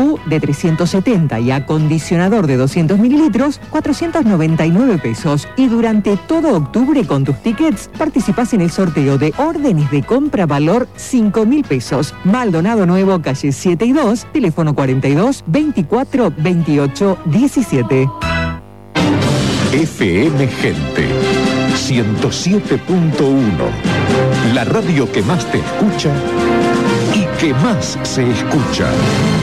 shampoo de 370 y acondicionador de 200 mililitros, 499 pesos. Y durante todo octubre con tus tickets participás en el sorteo de órdenes de compra valor 5.000 pesos. Maldonado Nuevo, calle 7 y 2, teléfono 42 24 28 17. FM Gente 107.1, la radio que más te escucha y que más se escucha.